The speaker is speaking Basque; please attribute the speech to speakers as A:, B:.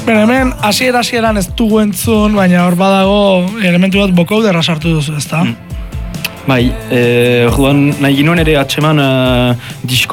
A: Bera, hemen, hasieran ez dugu entzun, baina hor badago elementu bat bokauderra sartu duzu, ezta?
B: Bai, Juan nahi ginoen ere atseman disko